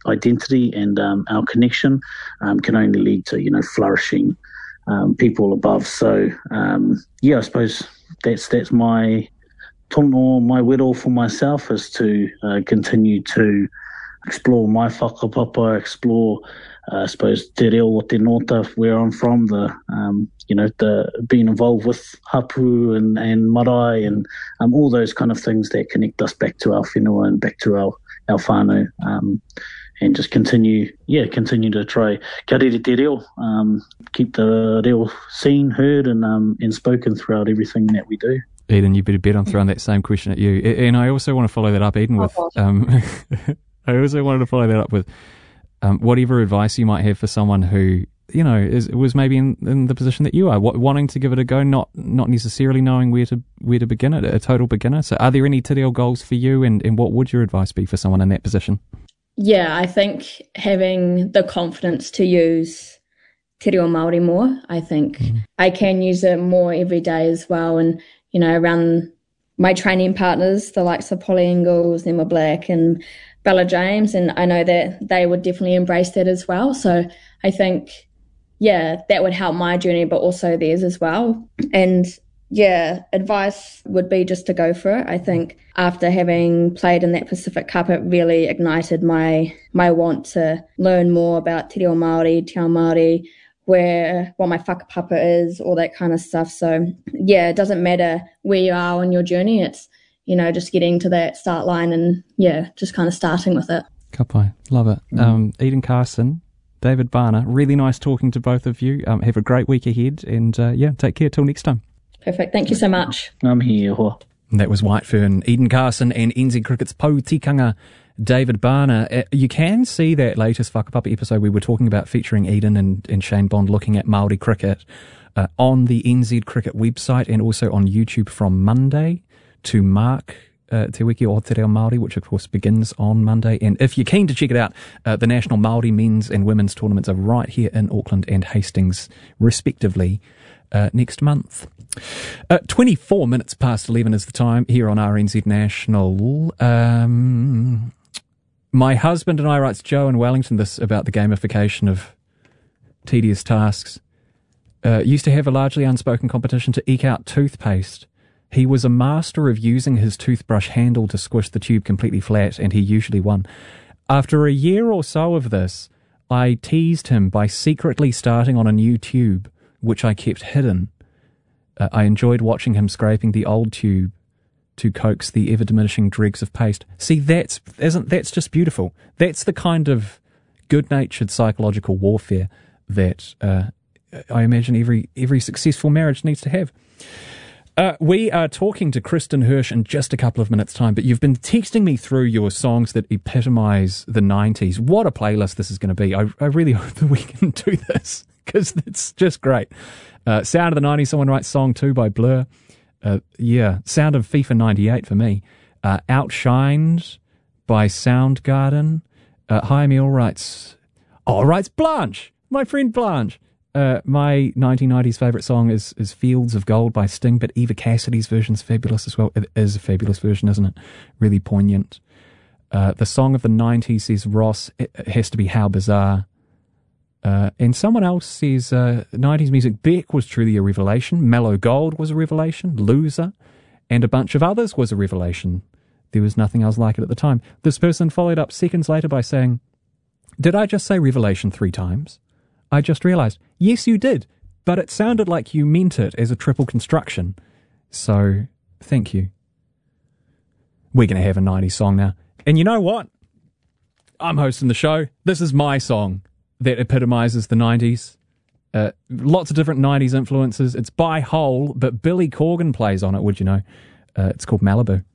identity and our connection can only lead to, flourishing people above. So, I suppose that's my tono, my widow for myself, is to continue to explore my whakapapa, explore, I suppose, te reo o te nota, where I'm from, the being involved with hapu and marae and all those kind of things that connect us back to our whenua and back to our whānau, and just continue to try kia rere te reo, keep the reo seen, heard and spoken throughout everything that we do. Eden, you better bet I'm throwing that same question at you. And I also want to follow that up, Eden, with I also wanted to follow that up with whatever advice you might have for someone who, was maybe in the position that you are, wanting to give it a go, not necessarily knowing where to begin, a total beginner. So are there any te reo goals for you, and what would your advice be for someone in that position? Yeah, I think having the confidence to use te reo Māori more. I think I can use it more every day as well. And, around my training partners, the likes of Polly Ingalls, Emma Black and Bella James, and I know that they would definitely embrace that as well. So I think, that would help my journey, but also theirs as well. And advice would be just to go for it. I think after having played in that Pacific Cup, it really ignited my want to learn more about te reo Māori, te ao Māori, what my whakapapa is, all that kind of stuff. So it doesn't matter where you are on your journey. It's, just getting to that start line and just kind of starting with it. Kapai, love it. Eden Carson, David Barner, really nice talking to both of you. Have a great week ahead, and take care till next time. Perfect. Thank you so much. I'm here. And that was White Fern, Eden Carson, and NZ Cricket's Poutikanga, David Barner. You can see that latest Whakapapa episode we were talking about, featuring Eden and Shane Bond looking at Māori cricket, on the NZ Cricket website and also on YouTube from Monday to mark Te Wiki o Te Reo Māori, which of course begins on Monday. And if you're keen to check it out, the National Māori men's and women's tournaments are right here in Auckland and Hastings, respectively, next month. 24 minutes past 11 is the time here on RNZ National. My husband and I, writes Joe in Wellington, this about the gamification of tedious tasks. Used to have a largely unspoken competition to eke out toothpaste. He was a master of using his toothbrush handle to squish the tube completely flat, and he usually won. After a year or so of this, I teased him by secretly starting on a new tube, which I kept hidden. I enjoyed watching him scraping the old tube to coax the ever-diminishing dregs of paste. See, that's just beautiful. That's the kind of good-natured psychological warfare that I imagine every successful marriage needs to have. We are talking to Kristen Hirsch in just a couple of minutes' time, but you've been texting me through your songs that epitomise the 90s. What a playlist this is going to be. I really hope that we can do this, because it's just great. Sound of the 90s, someone writes Song 2 by Blur. Sound of FIFA 98 for me. Outshined by Soundgarden. Hi Emil writes Blanche, my friend Blanche. My 1990s favourite song is Fields of Gold by Sting, but Eva Cassidy's version's fabulous as well. It is a fabulous version, isn't it? Really poignant. The song of the 90s, says Ross, it has to be How Bizarre. And someone else says 90s music, Beck was truly a revelation. Mellow Gold was a revelation. Loser. And a bunch of others was a revelation. There was nothing else like it at the time. This person followed up seconds later by saying, did I just say revelation 3 times? I just realised, yes, you did, but it sounded like you meant it as a triple construction. So, thank you. We're going to have a 90s song now. And you know what? I'm hosting the show. This is my song that epitomises the 90s. Lots of different 90s influences. It's by Hole, but Billy Corgan plays on it, would you know? It's called Malibu.